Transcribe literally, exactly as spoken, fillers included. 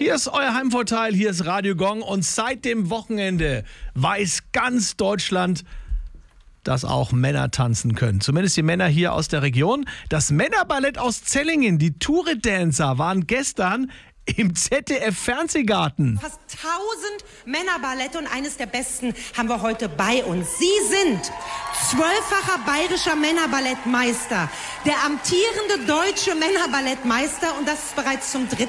Hier ist euer Heimvorteil, hier ist Radio Gong und seit dem Wochenende weiß ganz Deutschland, dass auch Männer tanzen können. Zumindest die Männer hier aus der Region. Das Männerballett aus Zellingen, die Toure Dancer, waren gestern im Z D F-Fernsehgarten. Fast tausend Männerballette und eines der besten haben wir heute bei uns. Sie sind zwölffacher bayerischer Männerballettmeister, der amtierende deutsche Männerballettmeister und das bereits zum dritten